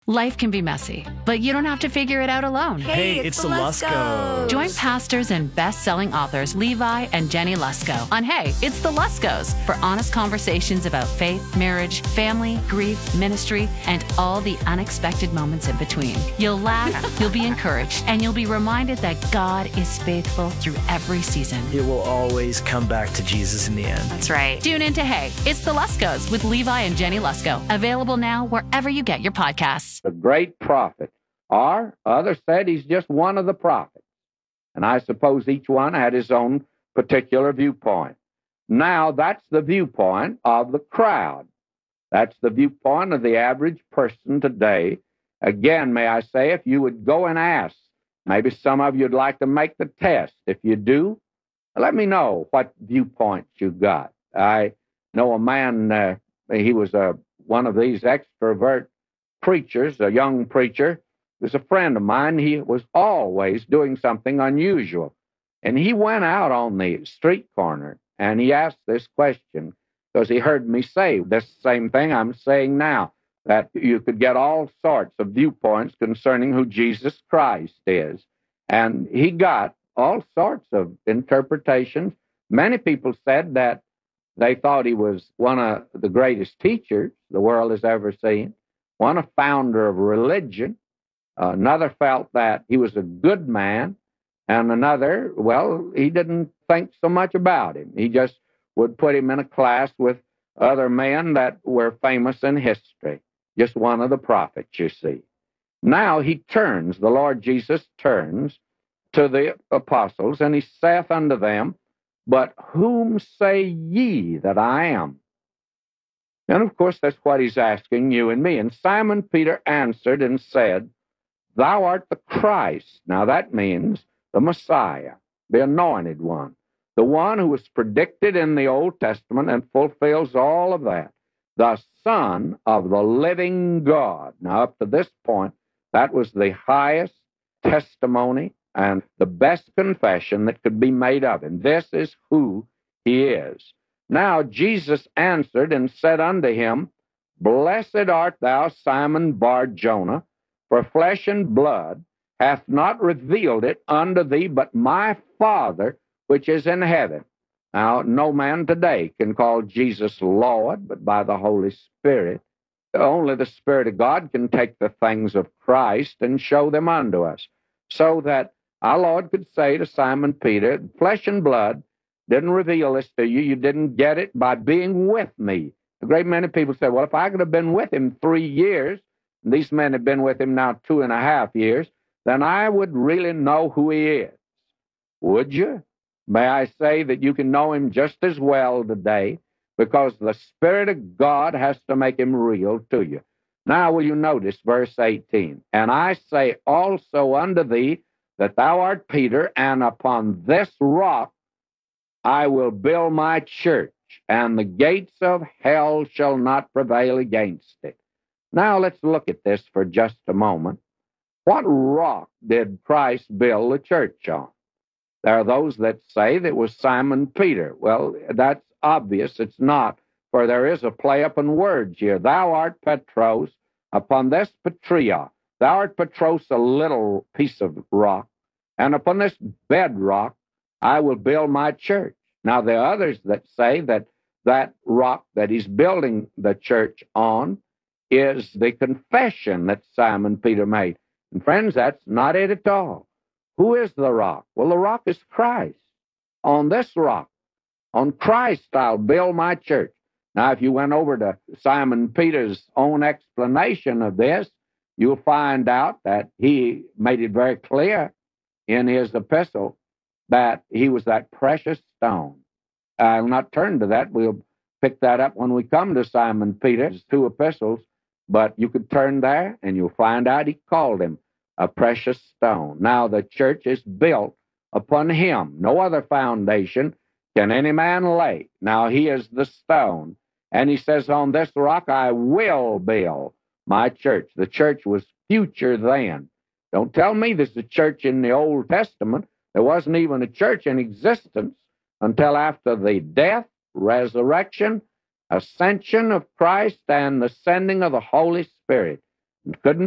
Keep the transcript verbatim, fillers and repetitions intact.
Life can be messy, but you don't have to figure it out alone. Hey, Hey, it's, it's the the Luskos. Join pastors and best-selling authors Levi and Jenny Lusko on Hey, It's the Luskos for honest conversations about faith, marriage, family, grief, ministry, and all the unexpected moments in between. You'll laugh, you'll be encouraged, and you'll be reminded that God is faithful through every season. It will always come back to Jesus in the end. That's right. Tune in to Hey, It's the Luskos with Levi and Jenny Lusko. Available now wherever you get your podcasts. The great prophet, or others said he's just one of the prophets. And I suppose each one had his own particular viewpoint. Now, that's the viewpoint of the crowd. That's the viewpoint of the average person today. Again, may I say, if you would go and ask, maybe some of you would like to make the test. If you do, let me know what viewpoints you got. I know a man, uh, he was a, one of these extrovert preachers, a young preacher. He was a friend of mine. He was always doing something unusual. And he went out on the street corner and he asked this question because he heard me say this same thing I'm saying now, that you could get all sorts of viewpoints concerning who Jesus Christ is. And he got all sorts of interpretations. Many people said that they thought he was one of the greatest teachers the world has ever seen, one a founder of religion. Uh, another felt that he was a good man, and another, well, he didn't think so much about him. He just would put him in a class with other men that were famous in history, just one of the prophets, you see. Now he turns, the Lord Jesus turns to the apostles, and he saith unto them, But whom say ye that I am? And of course, that's what he's asking you and me. And Simon Peter answered and said, Thou art the Christ. Now that means the Messiah, the anointed one, the one who was predicted in the Old Testament and fulfills all of that, the Son of the living God. Now, up to this point, that was the highest testimony and the best confession that could be made of him. This is who he is. Now Jesus answered and said unto him, Blessed art thou, Simon Bar-Jonah, for flesh and blood hath not revealed it unto thee, but my Father which is in heaven. Now, no man today can call Jesus Lord, but by the Holy Spirit. Only the Spirit of God can take the things of Christ and show them unto us, so that our Lord could say to Simon Peter, flesh and blood didn't reveal this to you. You didn't get it by being with me. A great many people say, well, if I could have been with him three years, and these men have been with him now two and a half years, then I would really know who he is. Would you? May I say that you can know him just as well today because the Spirit of God has to make him real to you. Now will you notice verse eighteen, And I say also unto thee that thou art Peter, and upon this rock I will build my church, and the gates of hell shall not prevail against it. Now let's look at this for just a moment. What rock did Christ build the church on? There are those that say that it was Simon Peter. Well, that's obvious. It's not, for there is a play up in words here. Thou art Petros, upon this Petria. Thou art Petros, a little piece of rock, and upon this bedrock I will build my church. Now, there are others that say that that rock that he's building the church on is the confession that Simon Peter made. And friends, that's not it at all. Who is the rock? Well, the rock is Christ. On this rock, on Christ, I'll build my church. Now, if you went over to Simon Peter's own explanation of this, you'll find out that he made it very clear in his epistle that he was that precious stone. I'll not turn to that. We'll pick that up when we come to Simon Peter's two epistles, but you could turn there and you'll find out he called him a precious stone. Now the church is built upon him. No other foundation can any man lay. Now he is the stone. And he says, on this rock I will build my church. The church was future then. Don't tell me there's a church in the Old Testament. There wasn't even a church in existence until after the death, resurrection, ascension of Christ, and the sending of the Holy Spirit. It couldn't